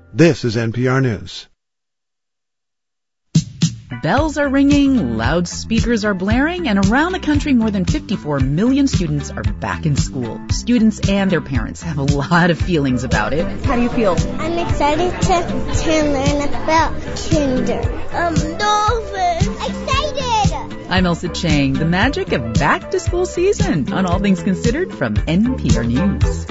This is NPR News. Bells are ringing, loudspeakers are blaring, and around the country more than 54 million students are back in school. Students and their parents have a lot of feelings about it. How do you feel? I'm excited to learn about kinder. Dolphins! Excited! I'm Elsa Chang. The magic of back-to-school season on All Things Considered from NPR News.